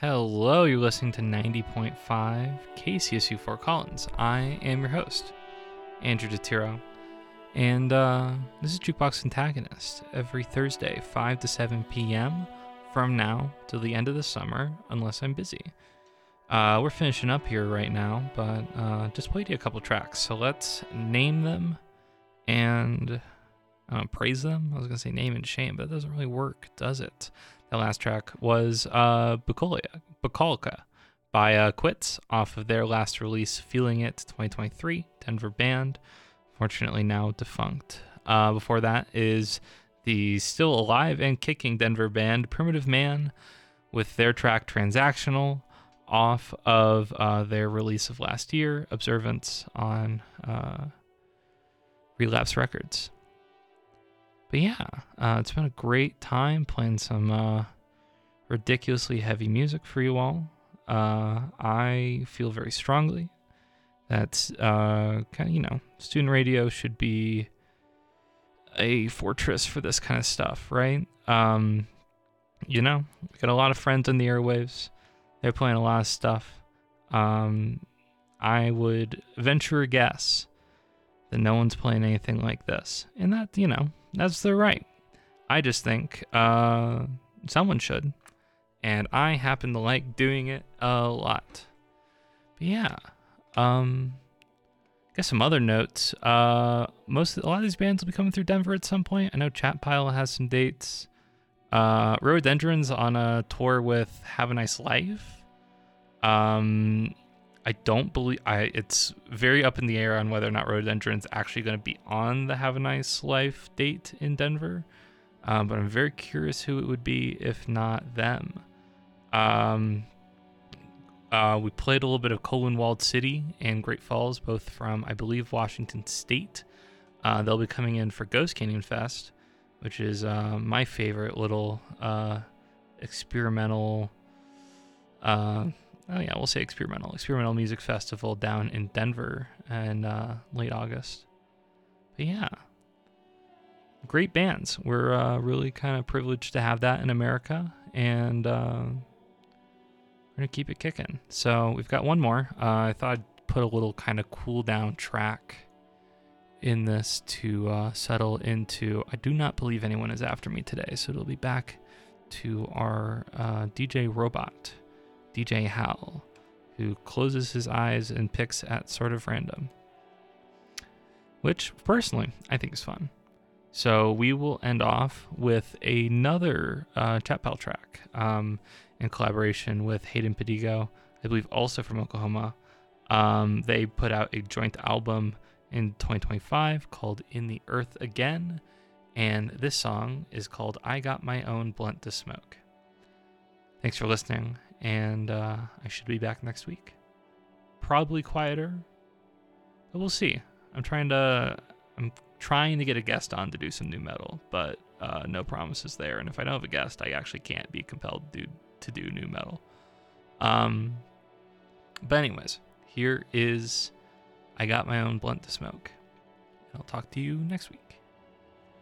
Hello, you're listening to 90.5 KCSU Fort Collins. I am your host, Andrew DeTiro, and this is Jukebox Antagonist every Thursday, 5 to 7 p.m. from now till the end of the summer, unless I'm busy. We're finishing up here right now, but just played you a couple tracks, so let's name them and praise them. I was going to say name and shame, but it doesn't really work, does it? The last track was Bukolka by Quits off of their last release, Feeling It 2023, Denver band, fortunately now defunct. Before that is the still alive and kicking Denver band, Primitive Man, with their track Transactional off of their release of last year, Observance, on Relapse Records. But yeah, it's been a great time playing some ridiculously heavy music for you all. I feel very strongly that student radio should be a fortress for this kind of stuff, right? We got a lot of friends on the airwaves. They're playing a lot of stuff. I would venture a guess that no one's playing anything like this. And that, that's their right. I just think someone should. And I happen to like doing it a lot. But yeah. Guess some other notes. A lot of these bands will be coming through Denver at some point. I know Chat Pile has some dates. Rhododendron's on a tour with Have a Nice Life. I don't believe it's very up in the air on whether or not Rhododendron's actually going to be on the Have a Nice Life date in Denver. But I'm very curious who it would be if not them. We played a little bit of Colinwald City and Great Falls, both from, I believe, Washington State. They'll be coming in for Ghost Canyon Fest, which is my favorite little experimental... we'll say experimental music festival down in Denver in late August. But yeah, great bands. We're really kind of privileged to have that in America, and we're gonna keep it kicking. So we've got one more. I thought I'd put a little kind of cool down track in this to settle into I do not believe anyone is after me today, so it'll be back to our DJ Robot, DJ Hal, who closes his eyes and picks at sort of random, which personally I think is fun. So we will end off with another Chat Pal track in collaboration with Hayden Padigo, I believe also from Oklahoma. They put out a joint album in 2025 called In the Earth Again, and this song is called I Got My Own Blunt to Smoke. Thanks for listening. And I should be back next week. Probably quieter, but we'll see. I'm trying to get a guest on to do some new metal, but no promises there. And if I don't have a guest, I actually can't be compelled to do new metal. But anyways, here is I Got My Own Blunt to Smoke. I'll talk to you next week.